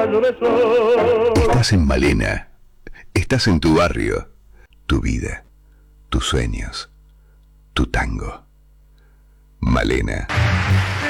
rayo de sol. Estás en Malena. Estás en tu barrio. Tu vida. Tus sueños. Tu tango. Malena.